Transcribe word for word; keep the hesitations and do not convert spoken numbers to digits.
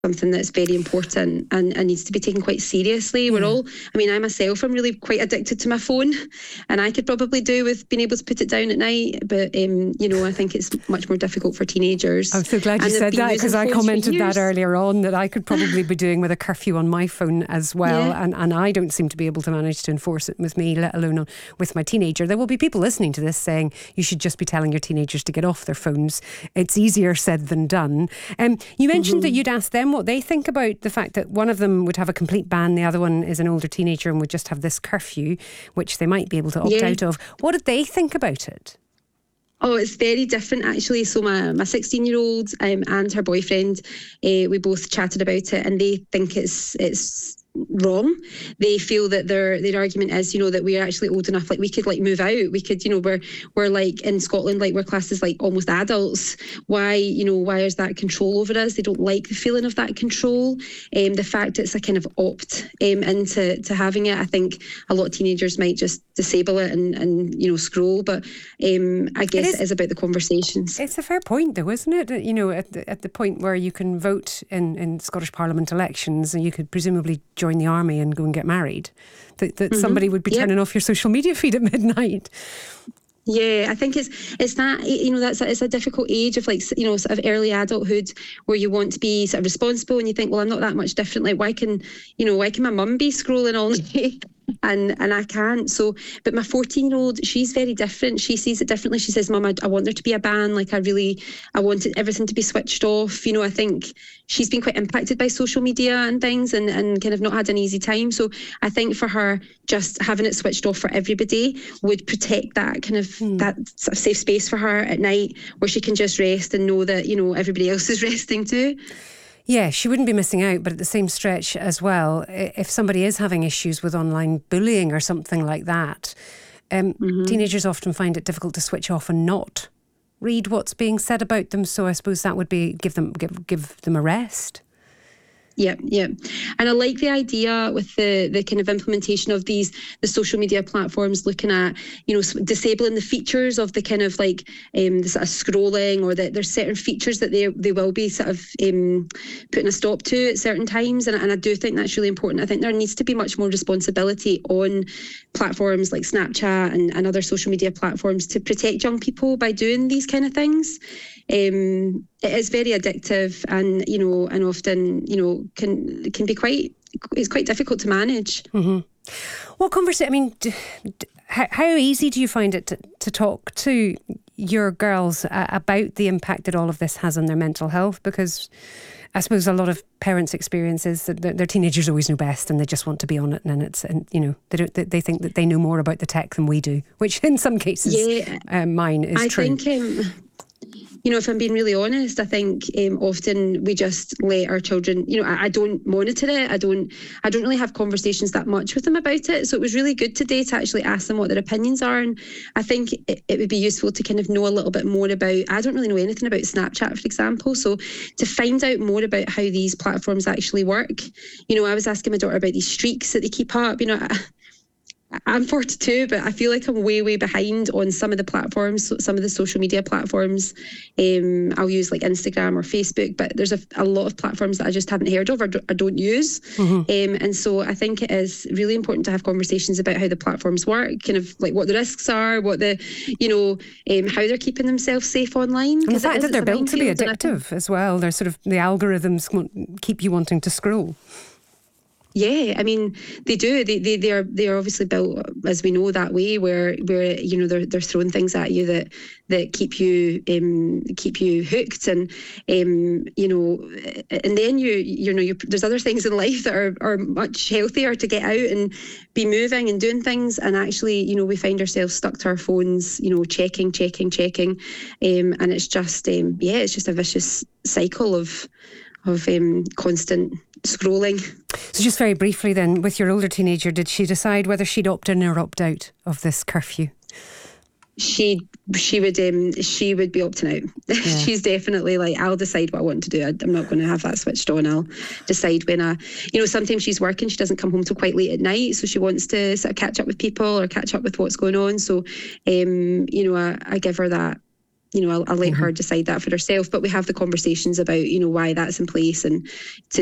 something that's very important and, and needs to be taken quite seriously. Yeah. We're all, I mean, I myself, I'm really quite addicted to my phone, and I could probably do with being able to put it down at night, but um, you know, I think it's much more difficult for teenagers. I'm so glad you and said that, because I commented that earlier on, that I could probably be doing with a curfew on my phone as well, yeah. and, and I don't seem to be able to manage to enforce it with me, let alone on, with my teenager. There will be people listening to this saying you should just be telling your teenagers to get off their phones. It's easier said than done. Um, you mentioned mm-hmm. that you'd asked them what they think about the fact that one of them would have a complete ban, the other one is an older teenager and would just have this curfew, which they might be able to opt yeah. out of. What did they think about it? Oh, it's very different actually. So my my sixteen-year-old um, and her boyfriend, uh, we both chatted about it, and they think it's it's wrong. They feel that their their argument is, you know, that we're actually old enough, like we could like move out. We could, you know, we're we're like in Scotland, like we're classed as like almost adults. Why, you know, why is that control over us? They don't like the feeling of that control. Um, the fact it's a kind of opt um, into to having it. I think a lot of teenagers might just disable it and, and you know, scroll. But um, I guess it is, it is about the conversations. It's a fair point though, isn't it? You know, at the, at the point where you can vote in, in Scottish Parliament elections, and you could presumably join the army and go and get married, that, that mm-hmm. somebody would be turning yep. off your social media feed at midnight. Yeah, I think it's it's that, you know, that's a, it's a difficult age of like, you know, sort of early adulthood where you want to be sort of responsible, and you think, well, I'm not that much different. Like, why can, you know, why can my mum be scrolling all day? And and I can't. So, but my fourteen-year-old, she's very different. She sees it differently. She says, Mum, I, I want there to be a ban. Like, I really, I wanted everything to be switched off. You know, I think she's been quite impacted by social media and things, and, and kind of not had an easy time. So I think for her, just having it switched off for everybody would protect that kind of, hmm. that sort of safe space for her at night where she can just rest and know that, you know, everybody else is resting too. Yeah, she wouldn't be missing out, but at the same stretch as well, if somebody is having issues with online bullying or something like that, um, mm-hmm. teenagers often find it difficult to switch off and not read what's being said about them. So I suppose that would be give them give give them a rest. Yeah, yeah. And I like the idea with the the kind of implementation of these, the social media platforms looking at, you know, disabling the features of the kind of like um, the sort of scrolling, or that there's certain features that they they will be sort of um, putting a stop to at certain times. And, and I do think that's really important. I think there needs to be much more responsibility on platforms like Snapchat and, and other social media platforms to protect young people by doing these kind of things. Um, it is very addictive, and you know, and often, you know, can can be quite it's quite difficult to manage. Mm-hmm. What conversation? I mean, d- d- how, how easy do you find it to, to talk to your girls uh, about the impact that all of this has on their mental health? Because I suppose a lot of parents' experience is that their teenagers always know best, and they just want to be on it, and it's, and you know, they don't, they think that they know more about the tech than we do, which in some cases, yeah, uh, mine is I true. I think. Um, You know, if I'm being really honest, I think um, often we just let our children, you know, I, I don't monitor it. I don't, I don't really have conversations that much with them about it. So it was really good today to actually ask them what their opinions are. And I think it, it would be useful to kind of know a little bit more about, I don't really know anything about Snapchat, for example. So to find out more about how these platforms actually work, you know, I was asking my daughter about these streaks that they keep up, you know, I, I'm forty-two, but I feel like I'm way, way behind on some of the platforms, some of the social media platforms. Um, I'll use like Instagram or Facebook, but there's a, a lot of platforms that I just haven't heard of or, do, or don't use. Mm-hmm. Um, and so I think it is really important to have conversations about how the platforms work, kind of like what the risks are, what the, you know, um, how they're keeping themselves safe online. And the fact that they're built to be addictive as well. They're sort of, the algorithms keep you wanting to scroll. Yeah, I mean, they do. They they they are they are obviously built, as we know, that way, where where you know they're they're throwing things at you that that keep you um keep you hooked, and um you know, and then you you know you there's other things in life that are are much healthier to get out and be moving and doing things, and actually, you know, we find ourselves stuck to our phones, you know, checking, checking, checking, um and it's just um yeah, it's just a vicious cycle of of um constant scrolling. So just very briefly then, with your older teenager, did she decide whether she'd opt in or opt out of this curfew? She she would um, she would be opting out. Yeah. She's definitely like, I'll decide what I want to do. I, I'm not going to have that switched on. I'll decide when I, you know, sometimes she's working, she doesn't come home till quite late at night, so she wants to sort of catch up with people or catch up with what's going on. So, um, you know, I, I give her that you know, I'll, I'll let mm-hmm. her decide that for herself. But we have the conversations about, you know, why that's in place and to,